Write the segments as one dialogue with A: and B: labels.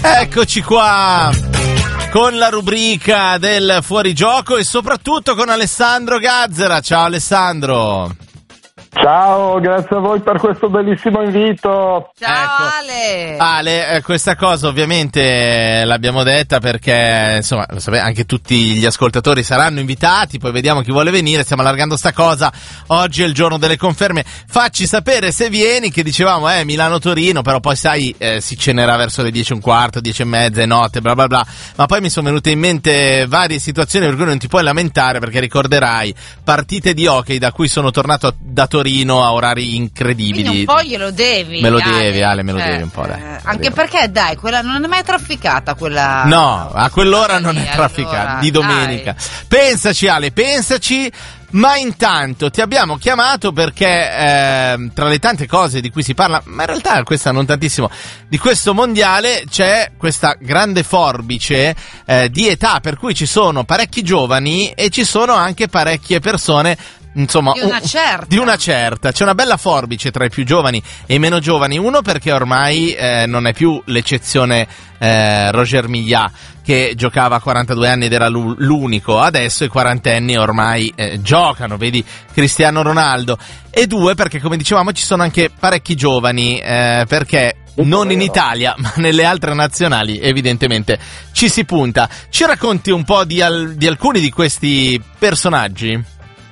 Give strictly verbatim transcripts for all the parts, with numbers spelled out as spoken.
A: Eccoci qua con la rubrica del fuorigioco e soprattutto con Alessandro Gazzera. Ciao Alessandro.
B: Ciao, grazie a voi per questo bellissimo invito.
C: Ciao
A: ecco.
C: Ale.
A: Ale, eh, questa cosa ovviamente l'abbiamo detta perché insomma lo sapete, anche tutti gli ascoltatori saranno invitati, poi vediamo chi vuole venire, stiamo allargando sta cosa. Oggi è il giorno delle conferme, facci sapere se vieni, che dicevamo eh Milano-Torino, però poi sai eh, si cenerà verso le dieci e un quarto, dieci e mezza, e notte, bla bla bla, ma poi mi sono venute in mente varie situazioni per cui non ti puoi lamentare, perché ricorderai partite di hockey da cui sono tornato da Torino a orari incredibili.
C: Quindi un po' glielo devi.
A: Me lo
C: Ale.
A: devi, Ale, me lo
C: Cioè,
A: devi un po', dai.
C: eh, anche perché, dai, quella non è mai trafficata, quella.
A: No, a quell'ora non è
C: Allora,
A: trafficata, di
C: dai.
A: domenica. Pensaci Ale, pensaci. Ma intanto ti abbiamo chiamato perché eh, tra le tante cose di cui si parla, ma in realtà questa non tantissimo, di questo mondiale c'è questa grande forbice eh, di età, per cui ci sono parecchi giovani e ci sono anche parecchie persone, insomma,
C: Di una certa.
A: Di una certa. C'è una bella forbice tra i più giovani e i meno giovani. Uno perché ormai eh, non è più l'eccezione eh, Roger Millat, che giocava a quarantadue anni ed era l'unico. Adesso i quarantenni ormai eh, giocano, vedi Cristiano Ronaldo. E due perché, come dicevamo, ci sono anche parecchi giovani, eh, perché non in Italia ma nelle altre nazionali evidentemente ci si punta. Ci racconti un po' di, al- di alcuni di questi personaggi?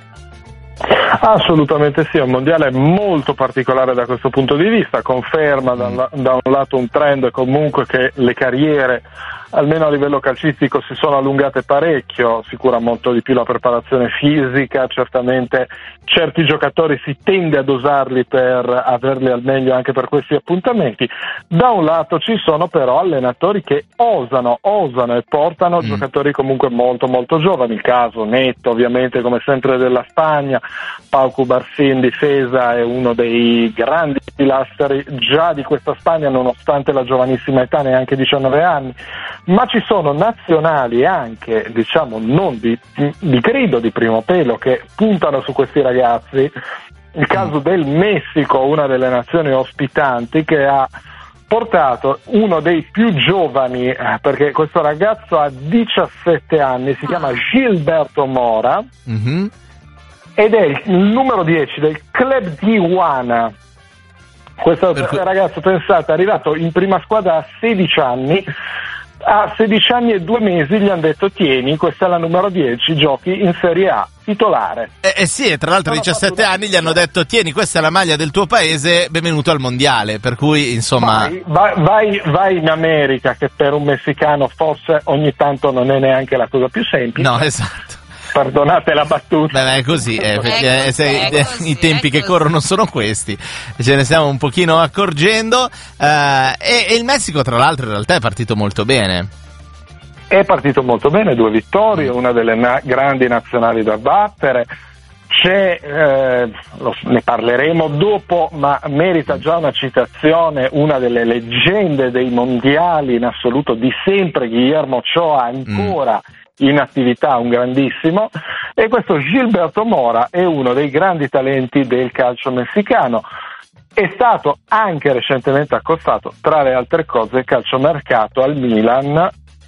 B: Assolutamente sì, è un mondiale molto particolare da questo punto di vista, conferma da un, da un lato un trend comunque che le carriere, almeno a livello calcistico, si sono allungate parecchio, sicura molto di più la preparazione fisica, certamente certi giocatori si tende a dosarli per averli al meglio anche per questi appuntamenti. Da un lato ci sono però allenatori che osano, osano e portano mm. giocatori comunque molto molto giovani, il caso netto ovviamente come sempre della Spagna, Pau Cubarsí in difesa è uno dei grandi pilastri già di questa Spagna nonostante la giovanissima età, neanche diciannove anni, ma ci sono nazionali anche, diciamo, non di, di grido, di primo pelo, che puntano su questi ragazzi. Il caso del Messico, una delle nazioni ospitanti, che ha portato uno dei più giovani, eh, perché questo ragazzo ha diciassette anni, si chiama Gilberto Mora, mm-hmm. ed è il, il numero dieci del Club Tijuana. Questo cui... ragazzo, pensate, è arrivato in prima squadra a sedici anni. A sedici anni e due mesi gli hanno detto: tieni, questa è la numero dieci, giochi in Serie A, titolare.
A: Eh, eh sì, e tra l'altro a diciassette anni gli hanno detto: tieni, questa è la maglia del tuo paese, benvenuto al mondiale. Per cui insomma
B: vai, vai, vai, vai in America, che per un messicano forse ogni tanto non è neanche la cosa più semplice.
A: No, esatto.
B: Perdonate la battuta.
A: Beh, è così, eh, perché
C: è
A: se,
C: così, è così,
A: i tempi che corrono sono questi, ce ne stiamo un pochino accorgendo, eh, e, e il Messico tra l'altro in realtà è partito molto bene.
B: È partito molto bene, due vittorie, una delle na- grandi nazionali da battere. C'è, eh, lo, ne parleremo dopo, ma merita già una citazione, una delle leggende dei mondiali in assoluto di sempre, Guillermo Ochoa, ancora mm. in attività, un grandissimo, e questo Gilberto Mora è uno dei grandi talenti del calcio messicano. È stato anche recentemente accostato, tra le altre cose, calciomercato al Milan.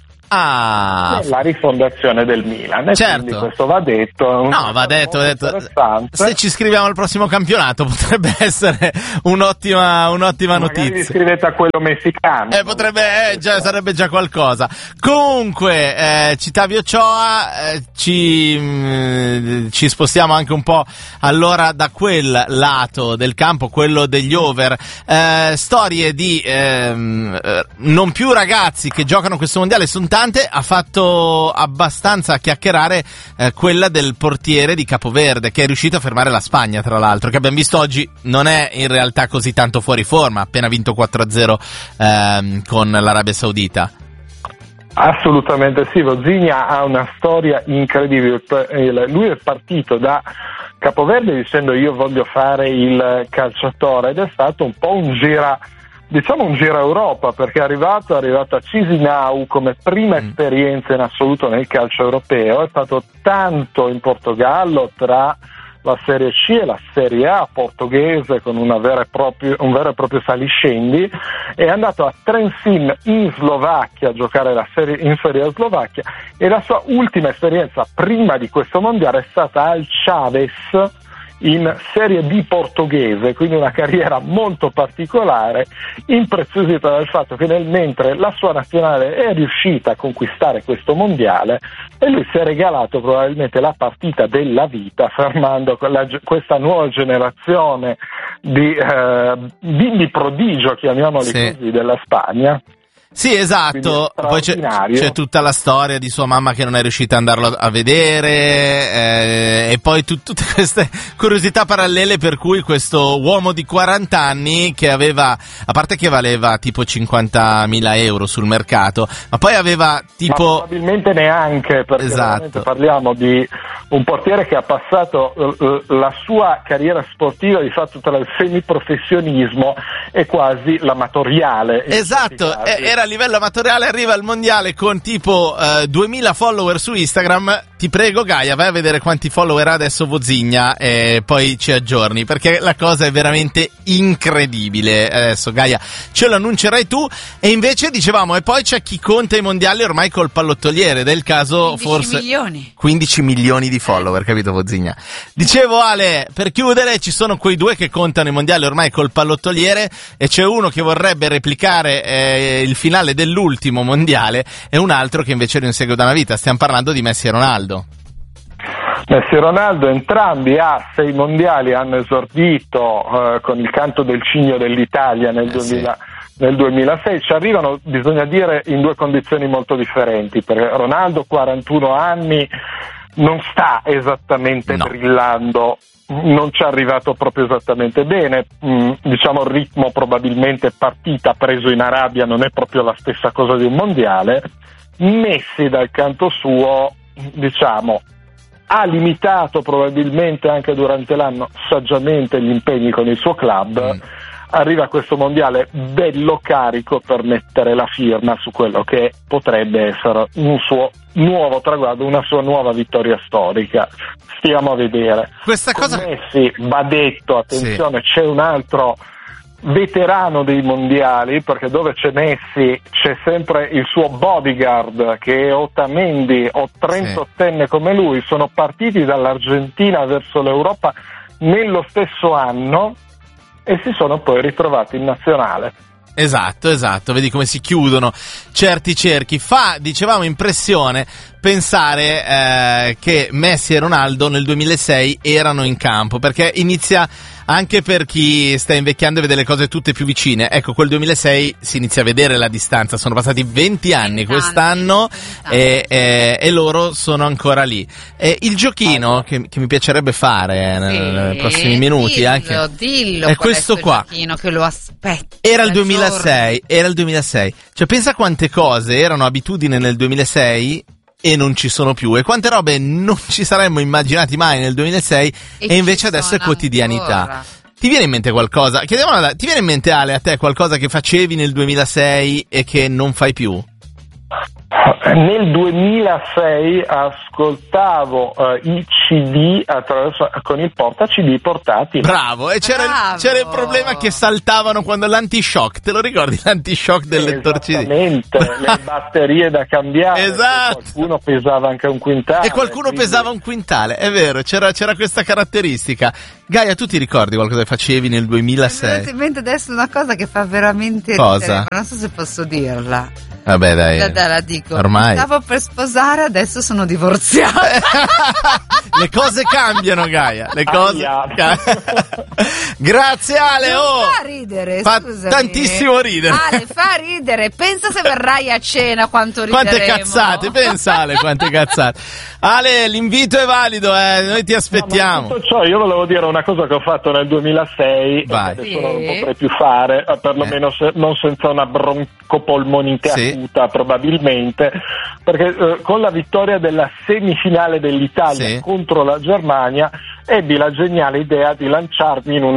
A: Ah,
B: la rifondazione del Milan, e
A: certo.
B: quindi questo va detto.
A: No, va detto, va detto. Se ci iscriviamo al prossimo campionato potrebbe essere un'ottima, un'ottima
B: Magari
A: notizia.
B: Iscrivete a quello messicano.
A: Eh, potrebbe, eh, già, sarebbe già qualcosa. Comunque, eh, citavi Ochoa, eh, ci, mh, ci spostiamo anche un po' allora da quel lato del campo, quello degli over. Eh, storie di ehm, eh, non più ragazzi che giocano questo mondiale, sono tante. Ha fatto abbastanza chiacchierare eh, quella del portiere di Capoverde, che è riuscito a fermare la Spagna, tra l'altro, che abbiamo visto oggi non è in realtà così tanto fuori forma, ha appena vinto quattro a zero ehm, con l'Arabia Saudita.
B: Assolutamente sì, Vozigna ha una storia incredibile. Lui è partito da Capoverde dicendo: io voglio fare il calciatore, ed è stato un po' un gira, diciamo un gira Europa, perché è arrivato, è arrivato a Chisinau come prima mm. esperienza in assoluto nel calcio europeo, è stato tanto in Portogallo tra la Serie C e la Serie A portoghese con una vera e proprio, un vero e proprio saliscendi. È andato a Trenčín in Slovacchia a giocare la serie, in Serie A Slovacchia, e la sua ultima esperienza prima di questo mondiale è stata al Chaves in Serie B portoghese, quindi una carriera molto particolare, impreziosita dal fatto che nel mentre la sua nazionale è riuscita a conquistare questo mondiale, e lui si è regalato probabilmente la partita della vita, fermando la, questa nuova generazione di eh, bimbi prodigio, chiamiamoli sì. così, della Spagna.
A: Sì, esatto, poi c'è, c'è tutta la storia di sua mamma che non è riuscita ad andarlo a vedere, eh, e poi tu, tutte queste curiosità parallele per cui questo uomo di quaranta anni che aveva, a parte che valeva tipo cinquantamila euro sul mercato, ma poi aveva tipo...
B: Ma probabilmente neanche, perché esatto. parliamo di un portiere che ha passato la sua carriera sportiva di fatto tra il semiprofessionismo e quasi l'amatoriale.
A: Esatto, era a livello amatoriale, arriva al mondiale con tipo eh, duemila follower su Instagram. Ti prego Gaia, vai a vedere quanti follower ha adesso Vozigna e poi ci aggiorni, perché la cosa è veramente incredibile. Adesso Gaia ce lo annuncerai tu. E invece dicevamo, e poi c'è chi conta i mondiali ormai col pallottoliere, del caso
C: quindici
A: forse
C: milioni.
A: quindici milioni di follower, capito Vozigna? Dicevo Ale, per chiudere ci sono quei due che contano i mondiali ormai col pallottoliere, e c'è uno che vorrebbe replicare eh, il finale dell'ultimo mondiale e un altro che invece lo insegue da una vita. Stiamo parlando di Messi e Ronaldo.
B: Messi e Ronaldo, entrambi a sei mondiali hanno esordito eh, con il canto del cigno dell'Italia nel, eh, duemila, sì. nel duemilasei. Ci arrivano, bisogna dire, in due condizioni molto differenti, perché Ronaldo, quarantuno anni, non sta esattamente no. brillando, non ci è arrivato proprio esattamente bene, mm, diciamo il ritmo probabilmente partita preso in Arabia non è proprio la stessa cosa di un mondiale. Messi dal canto suo, diciamo, ha limitato probabilmente anche durante l'anno saggiamente gli impegni con il suo club, mm. arriva a questo mondiale bello carico per mettere la firma su quello che potrebbe essere un suo nuovo traguardo, una sua nuova vittoria storica. Stiamo a vedere.
A: Questa
B: Con
A: cosa
B: Messi va detto, attenzione,
A: sì.
B: c'è un altro veterano dei mondiali, perché dove c'è Messi c'è sempre il suo bodyguard che è Otamendi, o trentottenne sì. come lui. Sono partiti dall'Argentina verso l'Europa nello stesso anno e si sono poi ritrovati in nazionale.
A: Esatto, esatto, vedi come si chiudono certi cerchi. Fa, dicevamo, impressione pensare eh, che Messi e Ronaldo nel duemilasei erano in campo, perché inizia, anche per chi sta invecchiando e vede le cose tutte più vicine, ecco, quel duemilasei si inizia a vedere la distanza, sono passati venti anni quest'anno e, e, e loro sono ancora lì. E il giochino che, che mi piacerebbe fare sì, nei prossimi minuti,
C: dillo,
A: anche
C: dillo,
A: è questo qua,
C: giochino che lo aspetta.
A: Era il duemilasei, era il duemilasei, cioè pensa quante cose erano abitudine nel duemilasei e non ci sono più, e quante robe non ci saremmo immaginati mai nel duemilasei e, e invece adesso è quotidianità. Ancora. Ti viene in mente qualcosa? Chiediamola, ti viene in mente, Ale, a te qualcosa che facevi nel duemilasei e che non fai più?
B: Nel duemilasei ascoltavo uh, i C D attraverso, con il porta C D portatile.
A: Bravo, e c'era il, c'era il problema che saltavano quando l'antishock, te lo ricordi l'antishock del lettore C D?
B: Esattamente, le batterie da cambiare.
A: Esatto.
B: Qualcuno pesava anche un quintale.
A: E qualcuno
B: quindi...
A: pesava un quintale, è vero, c'era, c'era questa caratteristica. Gaia, tu ti ricordi qualcosa che facevi nel duemilasei?
C: Mi mente adesso una cosa che fa veramente
A: cosa?
C: ridere, ma non so se posso dirla.
A: Vabbè, dai.
C: Da, da, la dico.
A: Ormai.
C: Stavo per sposare, adesso sono divorziata.
A: Le cose cambiano, Gaia. Le cose. Grazie, Ale.
C: Non
A: oh.
C: fa ridere.
A: Fa
C: scusami.
A: tantissimo ridere.
C: Ale, fa ridere. Pensa se verrai a cena quanto rideremo.
A: Quante cazzate, pensa, Ale, quante cazzate. Ale, l'invito è valido, eh. Noi ti aspettiamo.
B: No, tutto ciò, io volevo dire una cosa che ho fatto nel duemilasei.
A: Vai.
B: Adesso
C: sì.
B: non potrei più fare, perlomeno eh. se, non senza una broncopolmonite sì. acuta, probabilmente, perché eh, con la vittoria della semifinale dell'Italia sì. contro la Germania ebbi la geniale idea di lanciarmi in una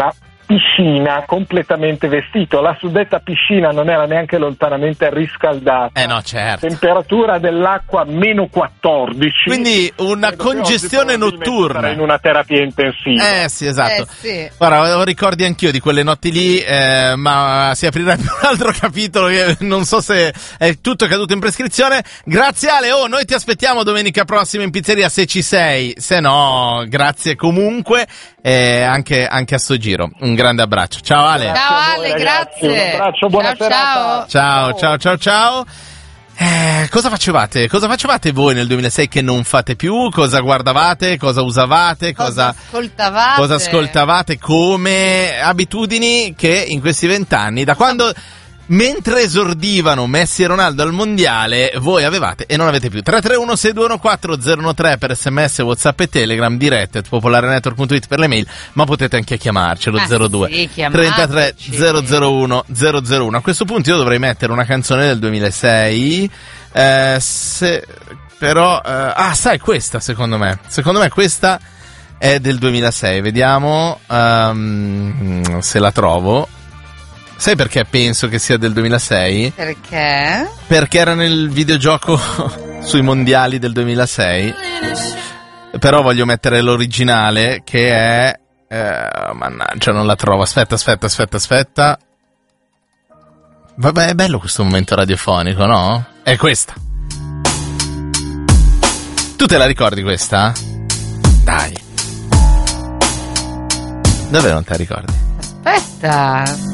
B: piscina completamente vestito. La suddetta piscina non era neanche lontanamente riscaldata.
A: Eh no, certo.
B: Temperatura dell'acqua meno quattordici.
A: Quindi una
B: Credo
A: congestione notturna.
B: In una terapia intensiva.
A: Eh sì, esatto.
C: Eh, sì.
A: Guarda, ho ricordi anch'io di quelle notti lì, eh, ma si aprirebbe un altro capitolo che non so se è tutto caduto in prescrizione. Grazie Ale, oh, noi ti aspettiamo domenica prossima in pizzeria se ci sei, se no, grazie comunque, eh, anche, anche a sto giro. Un grande abbraccio. Ciao Ale.
C: Ciao Ale,
B: voi,
C: grazie.
B: Un abbraccio, buona
C: ciao,
B: serata.
A: Ciao, ciao, ciao, ciao. Eh, cosa facevate? Cosa facevate voi nel duemilasei che non fate più? Cosa guardavate? Cosa usavate?
C: Cosa,
A: Cosa,
C: ascoltavate?
A: cosa ascoltavate come abitudini che in questi vent'anni, da quando, mentre esordivano Messi e Ronaldo al mondiale, voi avevate e non avete più? tre tre uno sei due uno quattro zero uno tre per sms, WhatsApp e Telegram, dirette at popolarenetwork punto it per le mail, ma potete anche chiamarci allo
C: Ah,
A: zero due
C: sì,
A: trentatré
C: chiamateci.
A: zero zero uno zero zero uno. A questo punto io dovrei mettere una canzone del duemilasei, eh, se, però eh, ah sai questa secondo me secondo me questa è del duemilasei, vediamo um, se la trovo. Sai perché penso che sia del duemilasei?
C: Perché?
A: Perché era nel videogioco sui mondiali del duemilasei. Però voglio mettere l'originale che è eh, mannaggia, non la trovo. Aspetta, aspetta, aspetta, aspetta. Vabbè, è bello questo momento radiofonico, no? È questa. Tu te la ricordi questa? Dai. Davvero non te la ricordi?
C: Aspetta.